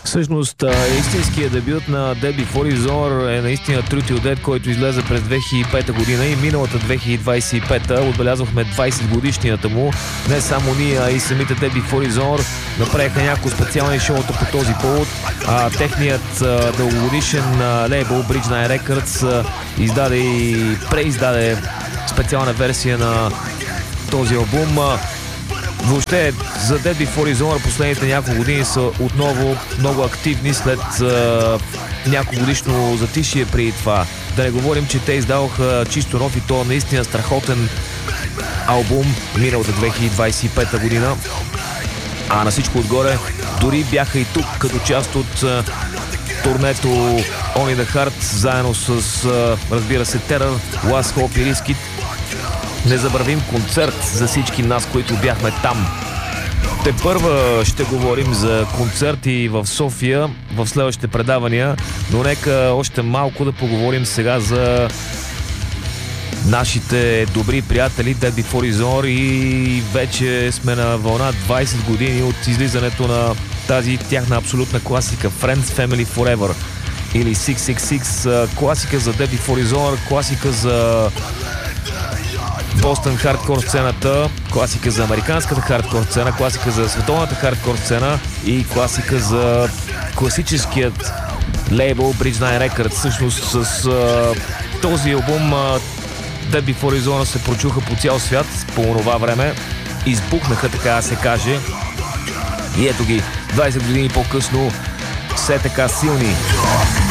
Всъщност, истинският дебют на Dead Before His Hour е наистина Truth or Dead, който излезе през 2005 година и миналата 2025 отбелязвахме 20 годишнината му. Не само ние, а и самите Dead Before His Hour направиха няколко специални шоута по този повод. Техният дългогодишен лейбъл Bridge 9 Records издаде и преиздаде специална версия на този албум. Въобще за Dead Before His Hour последните няколко години са отново много активни след няколко годишно затишие преди това. Да не говорим, че те издаваха чисто нов и то наистина страхотен албум миналата 2025 година. А на всичко отгоре дори бяха и тук като част от турнето Only the Heart, заедно с разбира се Terror, Last Hope и Risk It. Незабравим концерт за всички нас, които бяхме там. Тепърва ще говорим за концерти в София в следващите предавания, но нека още малко да поговорим сега за нашите добри приятели Dead Before His Hour и вече сме на вълна 20 години от излизането на тази тяхна абсолютна класика Friends Family Forever или 666, класика за Dead Before His Hour, класика за Бостън хардкор сцената, класика за американската хардкор сцена, класика за световната хардкор сцена и класика за класическият лейбъл Bridge 9 Records. Всъщност с този албум Dead Before His Hour се прочуха по цял свят по това време. Избухнаха, така да се каже. И ето ги, 20 години по-късно, все така силни.